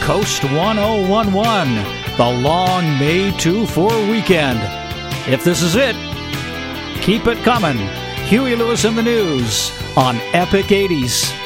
Coast 1011, the long May 2-4 weekend. If this is it, keep it coming. Huey Lewis in the News on Epic 80s.